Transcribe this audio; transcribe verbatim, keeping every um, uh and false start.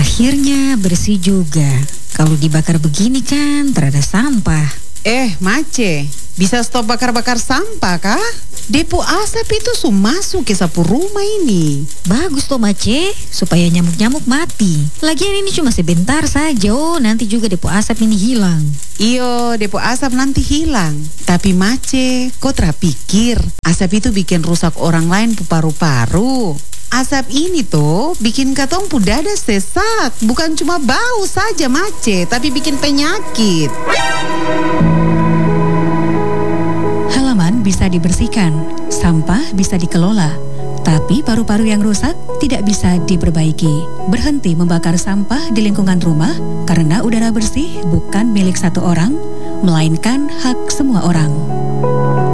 Akhirnya bersih juga. Kalau dibakar begini kan terada sampah. Eh, Mace, bisa stop bakar-bakar sampah kah? Depo asap itu su masuk ke sapu rumah ini. Bagus toh Mace, supaya nyamuk-nyamuk mati. Lagian ini cuma sebentar saja, oh nanti juga depo asap ini hilang. Iyo, depo asap nanti hilang. Tapi Mace, kau terpikir asap itu bikin rusak orang lain pu paru-paru. Asap ini tuh bikin katong pu dada sesak. Bukan cuma bau saja Mace, tapi bikin penyakit. Halaman bisa dibersihkan, sampah bisa dikelola, tapi paru-paru yang rusak tidak bisa diperbaiki. Berhenti membakar sampah di lingkungan rumah karena udara bersih bukan milik satu orang, melainkan hak semua orang.